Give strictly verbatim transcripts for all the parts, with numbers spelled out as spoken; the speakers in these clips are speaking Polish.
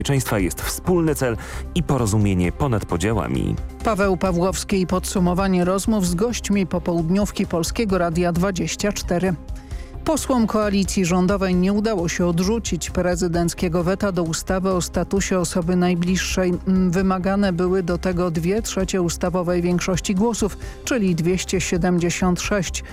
Bezpieczeństwa jest wspólny cel i porozumienie ponad podziałami. Paweł Pawłowski i podsumowanie rozmów z gośćmi popołudniówki Polskiego Radia dwadzieścia cztery. Posłom koalicji rządowej nie udało się odrzucić prezydenckiego weta do ustawy o statusie osoby najbliższej. Wymagane były do tego dwie trzecie ustawowej większości głosów, czyli dwieście siedemdziesiąt sześć.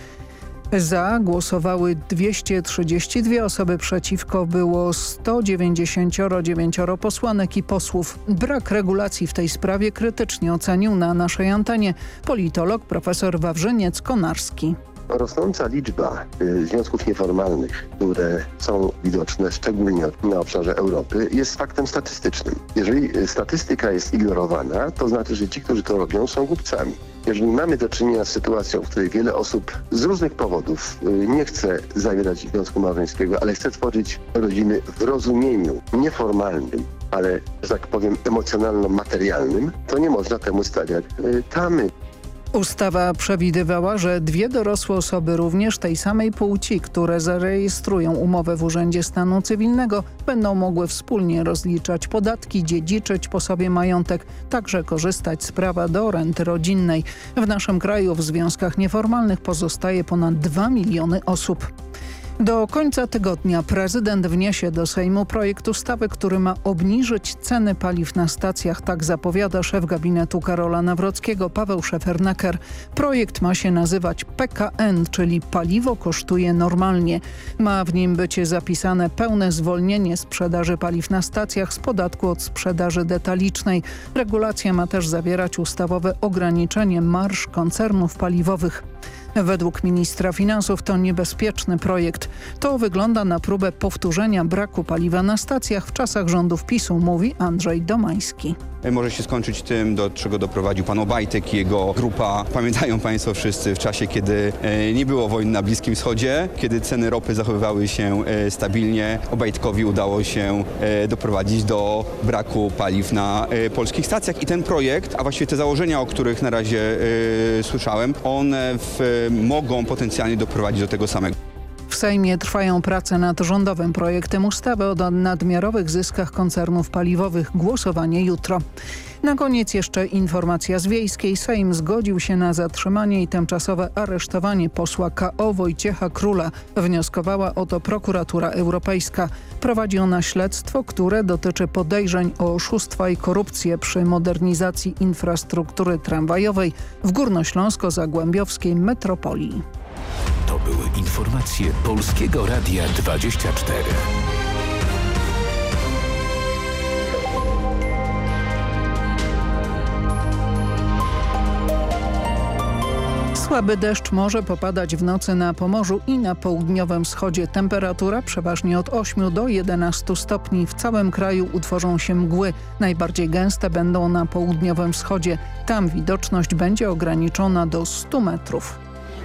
Za głosowały dwieście trzydzieści dwie osoby, przeciwko było sto dziewięćdziesiąt dziewięć posłanek i posłów. Brak regulacji w tej sprawie krytycznie ocenił na naszej antenie politolog profesor Wawrzyniec-Konarski. Rosnąca liczba y, związków nieformalnych, które są widoczne szczególnie na obszarze Europy, jest faktem statystycznym. Jeżeli statystyka jest ignorowana, to znaczy, że ci, którzy to robią, są głupcami. Jeżeli mamy do czynienia z sytuacją, w której wiele osób z różnych powodów y, nie chce zawierać związku małżeńskiego, ale chce tworzyć rodziny w rozumieniu nieformalnym, ale, że tak powiem, emocjonalno-materialnym, to nie można temu stawiać y, tamy. Ustawa przewidywała, że dwie dorosłe osoby również tej samej płci, które zarejestrują umowę w Urzędzie Stanu Cywilnego, będą mogły wspólnie rozliczać podatki, dziedziczyć po sobie majątek, także korzystać z prawa do renty rodzinnej. W naszym kraju w związkach nieformalnych pozostaje ponad dwa miliony osób. Do końca tygodnia prezydent wniesie do Sejmu projekt ustawy, który ma obniżyć ceny paliw na stacjach, tak zapowiada szef gabinetu Karola Nawrockiego Paweł Szefernaker. Projekt ma się nazywać P K N, czyli paliwo kosztuje normalnie. Ma w nim być zapisane pełne zwolnienie sprzedaży paliw na stacjach z podatku od sprzedaży detalicznej. Regulacja ma też zawierać ustawowe ograniczenie marż koncernów paliwowych. Według ministra finansów to niebezpieczny projekt. To wygląda na próbę powtórzenia braku paliwa na stacjach w czasach rządów PiSu, mówi Andrzej Domański. Może się skończyć tym, do czego doprowadził pan Obajtek i jego grupa. Pamiętają państwo wszyscy w czasie, kiedy nie było wojny na Bliskim Wschodzie, kiedy ceny ropy zachowywały się stabilnie. Obajtkowi udało się doprowadzić do braku paliw na polskich stacjach. I ten projekt, a właściwie te założenia, o których na razie słyszałem, one w, mogą potencjalnie doprowadzić do tego samego. W Sejmie trwają prace nad rządowym projektem ustawy o nadmiarowych zyskach koncernów paliwowych. Głosowanie jutro. Na koniec jeszcze informacja z Wiejskiej. Sejm zgodził się na zatrzymanie i tymczasowe aresztowanie posła K O Wojciecha Króla. Wnioskowała o to prokuratura europejska. Prowadzi ona śledztwo, które dotyczy podejrzeń o oszustwa i korupcję przy modernizacji infrastruktury tramwajowej w Górnośląsko-Zagłębiowskiej metropolii. To były informacje Polskiego Radia dwadzieścia cztery. Słaby deszcz może popadać w nocy na Pomorzu i na południowym wschodzie. Temperatura przeważnie od ośmiu do jedenastu stopni. W całym kraju utworzą się mgły. Najbardziej gęste będą na południowym wschodzie. Tam widoczność będzie ograniczona do stu metrów.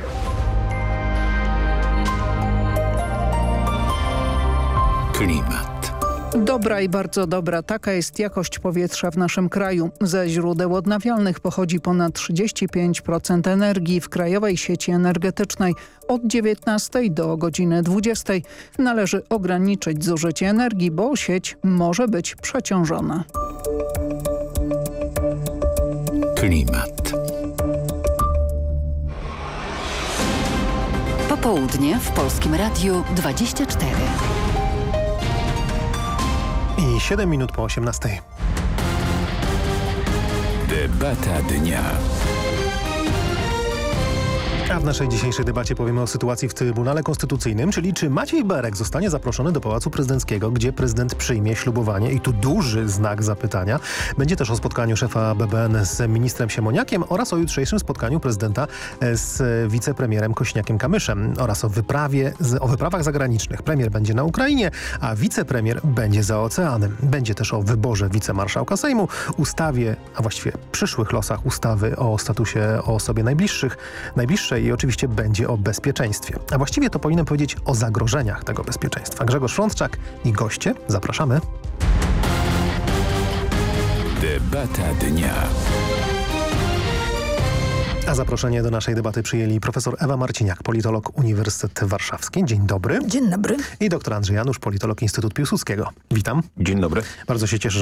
Klimat. Dobra i bardzo dobra. Taka jest jakość powietrza w naszym kraju. Ze źródeł odnawialnych pochodzi ponad trzydzieści pięć procent energii. W krajowej sieci energetycznej od dziewiętnastej do godziny dwudziestej należy ograniczyć zużycie energii, bo sieć może być przeciążona. Klimat. Popołudnie w Polskim Radiu dwadzieścia cztery. I siedem minut po osiemnastej. Debata dnia. A w naszej dzisiejszej debacie powiemy o sytuacji w Trybunale Konstytucyjnym, czyli czy Maciej Berek zostanie zaproszony do Pałacu Prezydenckiego, gdzie prezydent przyjmie ślubowanie i tu duży znak zapytania. Będzie też o spotkaniu szefa B B N z ministrem Siemoniakiem oraz o jutrzejszym spotkaniu prezydenta z wicepremierem Kośniakiem-Kamyszem oraz o, wyprawie, o wyprawach zagranicznych. Premier będzie na Ukrainie, a wicepremier będzie za oceanem. Będzie też o wyborze wicemarszałka Sejmu, ustawie, a właściwie przyszłych losach ustawy o statusie o osobie najbliższych, najbliższej i oczywiście będzie o bezpieczeństwie. A właściwie to powinienem powiedzieć o zagrożeniach tego bezpieczeństwa. Grzegorz Frądczak i goście. Zapraszamy. Debata dnia. A zaproszenie do naszej debaty przyjęli profesor Ewa Marciniak, politolog Uniwersytet Warszawski. Dzień dobry. Dzień dobry. I doktor Andrzej Janusz, politolog Instytut Piłsudskiego. Witam. Dzień dobry. Bardzo się cieszę,